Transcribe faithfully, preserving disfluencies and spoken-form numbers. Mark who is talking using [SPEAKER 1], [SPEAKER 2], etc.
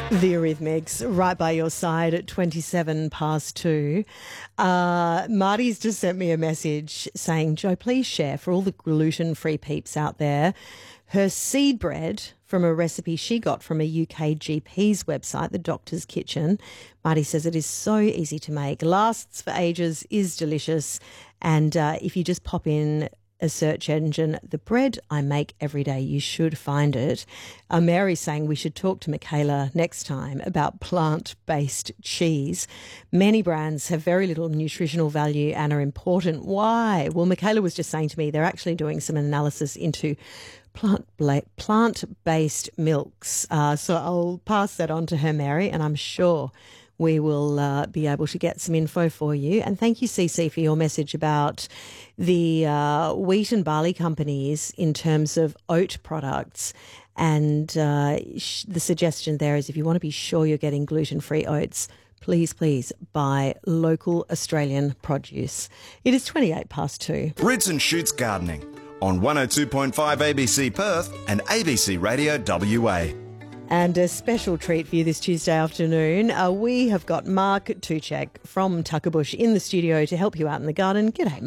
[SPEAKER 1] The Eurythmics, right by your side at twenty-seven past two. Uh, Marty's just sent me a message saying, Joe, please share for all the gluten-free peeps out there her seed bread from a recipe she got from a U K G P's website, the Doctor's Kitchen. Marty says it is so easy to make, lasts for ages, is delicious, and uh, if you just pop in a search engine, the bread I make every day, you should find it. Uh, Mary's saying we should talk to Michaela next time about plant-based cheese. Many brands have very little nutritional value and are important. Why? Well, Michaela was just saying to me they're actually doing some analysis into plant bla- plant-based milks. Uh, so I'll pass that on to her, Mary, and I'm sure we will uh, be able to get some info for you. And thank you, Cece, for your message about the uh, wheat and barley companies in terms of oat products. And uh, sh- the suggestion there is if you want to be sure you're getting gluten-free oats, please, please buy local Australian produce. It is twenty-eight past two.
[SPEAKER 2] Roots and Shoots Gardening on one oh two point five A B C Perth and A B C Radio W A.
[SPEAKER 1] And a special treat for you this Tuesday afternoon. Uh, we have got Mark Tuchek from Tuckerbush in the studio to help you out in the garden. G'day,